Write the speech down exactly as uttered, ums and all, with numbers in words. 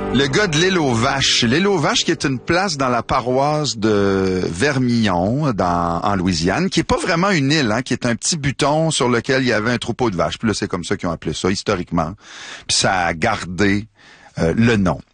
Le gars de l'île aux Vaches. L'île aux Vaches qui est une place dans la paroisse de Vermillon, dans, en Louisiane, qui est pas vraiment une île, hein, qui est un petit buton sur lequel il y avait un troupeau de vaches. Puis là, c'est comme ça qu'ils ont appelé ça, historiquement. Puis ça a gardé euh, le nom.